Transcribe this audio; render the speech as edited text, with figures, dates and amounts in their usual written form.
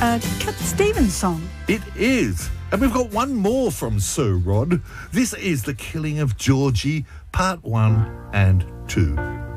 Cat Stevens song. It is. And we've got one more from Sir Rod. This is The Killing of Georgie, Part 1 and 2.